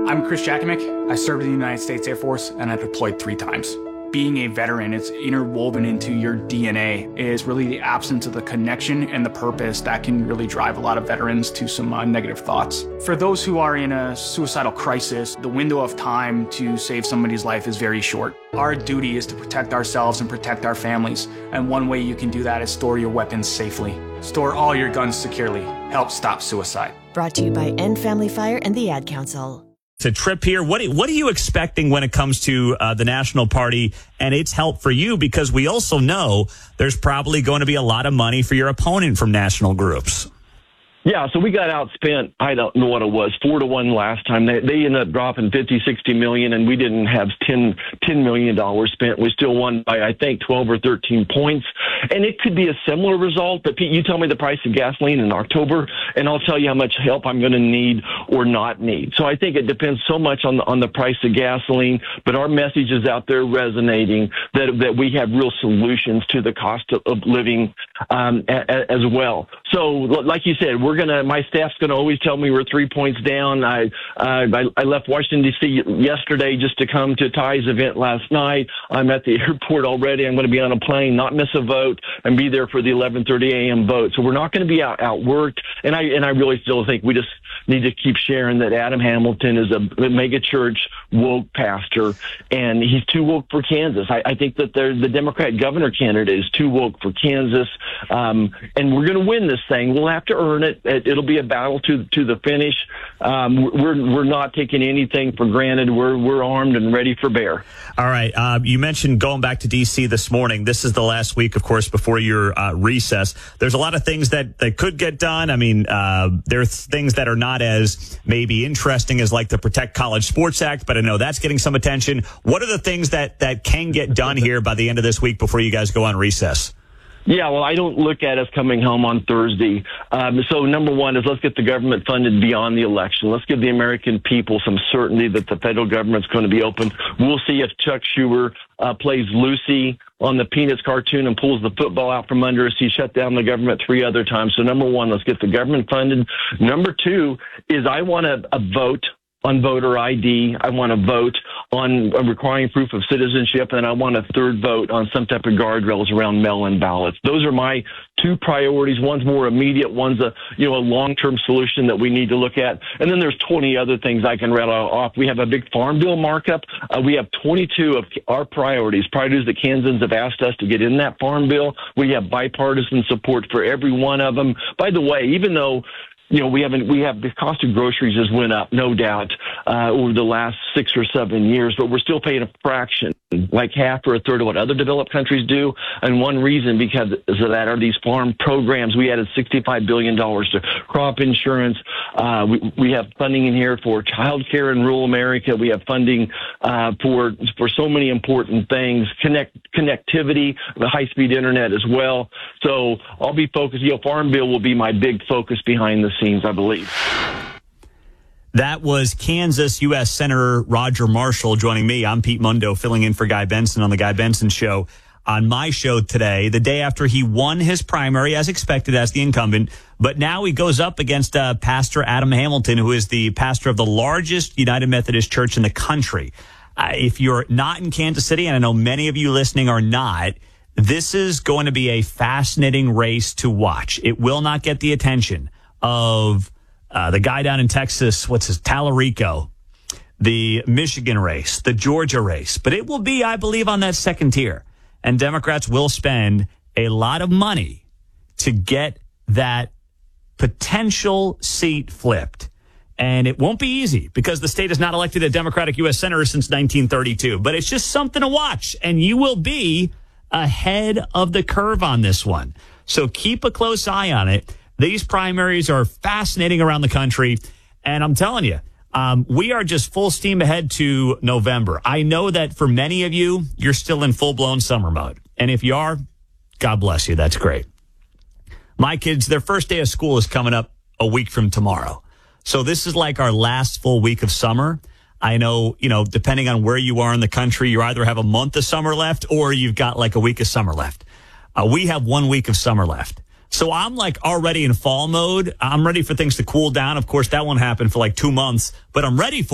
I'm Chris Jakimick. I served in the United States Air Force and I deployed 3 times. Being a veteran, it's interwoven into your DNA, is really the absence of the connection and the purpose that can really drive a lot of veterans to some negative thoughts. For those who are in a suicidal crisis, the window of time to save somebody's life is very short. Our duty is to protect ourselves and protect our families, and one way you can do that is store your weapons safely. Store all your guns securely. Help stop suicide. Brought to you by End Family Fire and the Ad Council. It's a trip here. What are you expecting when it comes to the National Party and its help for you? Because we also know there's probably going to be a lot of money for your opponent from national groups. Yeah, so we got outspent, I don't know what it was, 4-1 last time. They ended up dropping 50-60 million, and we didn't have $10 million spent. We still won by, I think, 12 or 13 points. And it could be a similar result, but Pete, you tell me the price of gasoline in October, and I'll tell you how much help I'm going to need or not need. So I think it depends so much on the price of gasoline, but our message is out there resonating that we have real solutions to the cost of living as well. So like you said, my staff's going to always tell me we're 3 points down. I left Washington, D.C. yesterday just to come to Ty's event last night. I'm at the airport already. I'm going to be on a plane, not miss a vote, and be there for the 11:30 a.m. vote. So we're not going to be outworked. And I really still think we just need to keep sharing that Adam Hamilton is a mega church woke pastor, and he's too woke for Kansas. I think that the Democrat governor candidate is too woke for Kansas, and we're going to win this thing. We'll have to earn it. It'll be a battle to the finish. We're not taking anything for granted. We're armed and ready for bear. All right. You mentioned going back to D.C. this morning. This is the last week, of course, before your recess. There's a lot of things that could get done. I mean, there's things that are not as maybe interesting as like the Protect College Sports Act, but I know that's getting some attention. What are the things that can get done here by the end of this week before you guys go on recess? Yeah, well, I don't look at us coming home on Thursday. So number one is let's get the government funded beyond the election. Let's give the American people some certainty that the federal government's going to be open. We'll see if Chuck Schumer plays Lucy on the Peanuts cartoon and pulls the football out from under us. He shut down the government 3 other times. So number one, let's get the government funded. Number two is I want a vote on voter ID. I want to vote on requiring proof of citizenship, and I want a third vote on some type of guardrails around mail-in ballots. Those are my 2 priorities. One's more immediate. One's a long-term solution that we need to look at. And then there's 20 other things I can rattle off. We have a big farm bill markup. We have 22 of our priorities that Kansans have asked us to get in that farm bill. We have bipartisan support for every one of them. By the way, even though we have the cost of groceries has went up, no doubt, over the last 6 or 7 years, but we're still paying a fraction, like half or a third of what other developed countries do. And one reason because of that are these farm programs. We added $65 billion to crop insurance. We have funding in here for child care in rural America. We have funding for so many important things, connectivity, the high-speed internet as well. So I'll be focused. Farm bill will be my big focus behind the scenes, I believe. That was Kansas U.S. Senator Roger Marshall joining me. I'm Pete Mundo, filling in for Guy Benson on The Guy Benson Show. On my show today, the day after he won his primary, as expected, as the incumbent, but now he goes up against Pastor Adam Hamilton, who is the pastor of the largest United Methodist Church in the country. If you're not in Kansas City, and I know many of you listening are not, this is going to be a fascinating race to watch. It will not get the attention of the guy down in Texas, Tallarico, the Michigan race, the Georgia race. But it will be, I believe, on that second tier. And Democrats will spend a lot of money to get that potential seat flipped. And it won't be easy because the state has not elected a Democratic U.S. Senator since 1932. But it's just something to watch. And you will be ahead of the curve on this one. So keep a close eye on it. These primaries are fascinating around the country. And I'm telling you, we are just full steam ahead to November. I know that for many of you, you're still in full-blown summer mode. And if you are, God bless you. That's great. My kids, their first day of school is coming up a week from tomorrow. So this is like our last full week of summer. I know, depending on where you are in the country, you either have a month of summer left or you've got like a week of summer left. We have 1 week of summer left. So I'm like already in fall mode. I'm ready for things to cool down. Of course, that won't happen for like 2 months, but I'm ready for